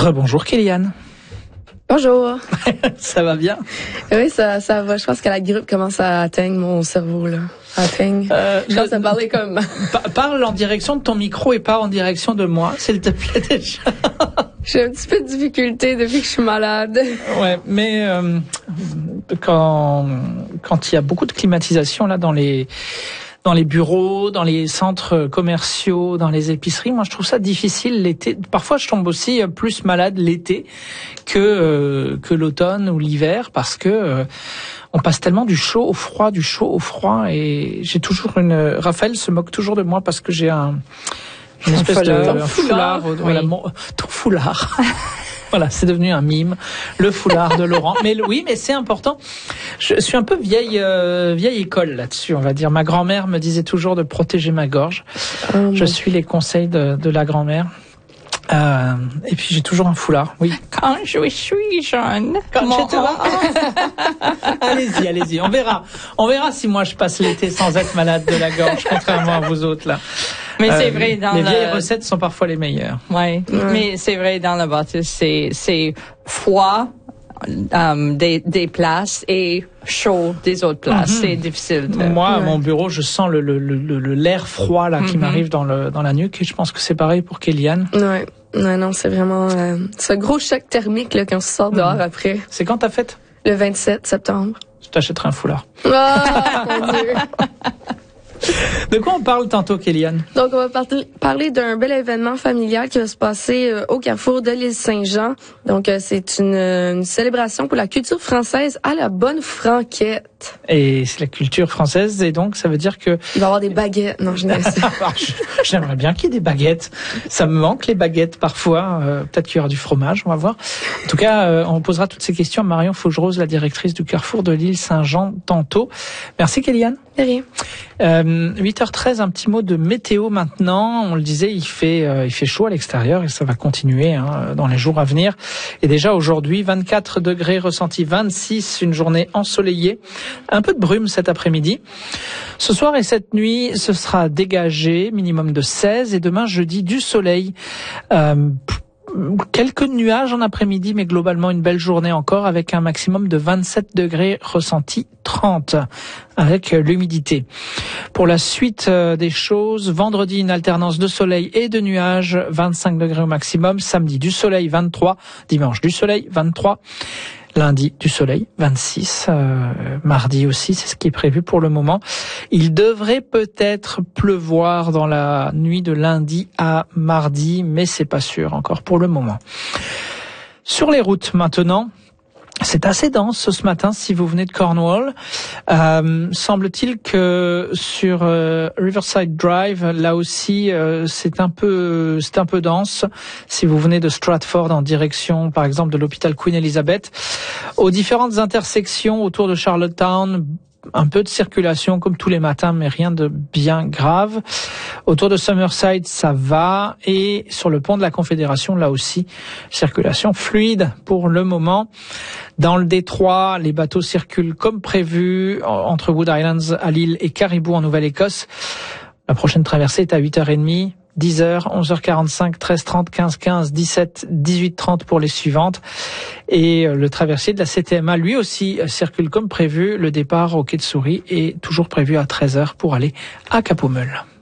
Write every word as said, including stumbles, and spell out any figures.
Rebonjour Kéliane. Bonjour. Ça va bien? Oui, ça, ça va. Je pense que la grippe commence à atteindre mon cerveau, là. Atteindre. Euh, je commence à parler comme... Parle en direction de ton micro et pas en direction de moi, s'il te plaît, déjà. J'ai un petit peu de difficulté depuis que je suis malade. Ouais, mais euh, quand quand il y a beaucoup de climatisation là dans les dans les bureaux, dans les centres commerciaux, dans les épiceries, moi je trouve ça difficile l'été. Parfois je tombe aussi plus malade l'été que euh, que l'automne ou l'hiver parce que euh, on passe tellement du chaud au froid, du chaud au froid, et j'ai toujours une. Raphaël se moque toujours de moi parce que j'ai un une espèce de un foulard. foulard oui. Voilà, mon, ton foulard. Voilà, c'est devenu un mime, le foulard de Laurent. Mais oui, mais c'est important. Je suis un peu vieille euh, vieille école là-dessus, on va dire. Ma grand-mère me disait toujours de protéger ma gorge. Oh, je suis les conseils de, de la grand-mère. Euh, et puis j'ai toujours un foulard, oui. Quand je suis jeune. Quand j'étais là. Allez-y, allez-y. On verra. On verra si moi je passe l'été sans être malade de la gorge, contrairement à vous autres là. Mais euh, c'est vrai dans les le... vieilles recettes sont parfois les meilleures. Ouais. ouais. Mais c'est vrai dans le bâtisse, c'est c'est froid um, des des places et chaud des autres places. Mm-hmm. C'est difficile. De... Moi, à ouais. mon bureau, je sens le le le, le l'air froid là mm-hmm. qui m'arrive dans le dans la nuque, et je pense que c'est pareil pour Kéliane. Ouais. Non, non, c'est vraiment euh, ce gros choc thermique là quand on sort dehors mmh. après. C'est quand ta fête? Le vingt-sept septembre. Je t'achèterai un foulard. Oh, mon Dieu. De quoi on parle tantôt, Kéliane? Donc, on va par- parler d'un bel événement familial qui va se passer euh, au carrefour de l'île Saint-Jean. Donc, euh, c'est une, une célébration pour la culture française à la bonne franquette. Et c'est la culture française, et donc ça veut dire que... Il va y avoir des baguettes. Non, je n'aime pas. J'aimerais bien qu'il y ait des baguettes. Ça me manque, les baguettes, parfois. Euh, peut-être qu'il y aura du fromage, on va voir. En tout cas, euh, on posera toutes ces questions à Marion Faugerose, la directrice du carrefour de l'île Saint-Jean, tantôt. Merci, Kéliane. De rien. Euh, huit heures treize, un petit mot de météo maintenant. On le disait, il fait euh, il fait chaud à l'extérieur et ça va continuer hein, dans les jours à venir. Et déjà aujourd'hui, vingt-quatre degrés ressentis, vingt-six, une journée ensoleillée. Un peu de brume cet après-midi. Ce soir et cette nuit, ce sera dégagé, minimum de seize. Et demain, jeudi, du soleil. Euh, Quelques nuages en après-midi, mais globalement une belle journée encore avec un maximum de vingt-sept degrés ressenti trente avec l'humidité. Pour la suite des choses, vendredi une alternance de soleil et de nuages, vingt-cinq degrés au maximum. Samedi du soleil, vingt-trois. Dimanche du soleil, vingt-trois. Lundi, du soleil, vingt-six. Euh, mardi aussi, c'est ce qui est prévu pour le moment. Il devrait peut-être pleuvoir dans la nuit de lundi à mardi, mais c'est pas sûr encore pour le moment. Sur les routes maintenant. C'est assez dense ce matin si vous venez de Cornwall. Euh, semble-t-il que sur euh, Riverside Drive, là aussi, euh, c'est un peu, c'est un peu dense. Si vous venez de Stratford en direction, par exemple, de l'hôpital Queen Elizabeth, aux différentes intersections autour de Charlottetown. Un peu de circulation comme tous les matins, mais rien de bien grave. Autour de Summerside, ça va. Et sur le pont de la Confédération, là aussi, circulation fluide pour le moment. Dans le détroit, les bateaux circulent comme prévu entre Wood Islands à Lille et Caribou en Nouvelle-Écosse. La prochaine traversée est à huit heures trente. dix heures, onze heures quarante-cinq, treize heures trente, quinze heures quinze, dix-sept, dix-huit heures trente pour les suivantes. Et le traversier de la C T M A, lui aussi, circule comme prévu. Le départ au quai de Souris est toujours prévu à treize heures pour aller à Cap-aux-Meules.